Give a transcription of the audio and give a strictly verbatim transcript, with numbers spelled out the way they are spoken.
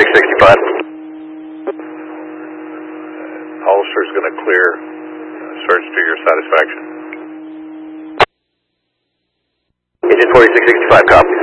forty-six sixty-five. Hollister's going to clear search to your satisfaction. Engine forty-six sixty-five, copy.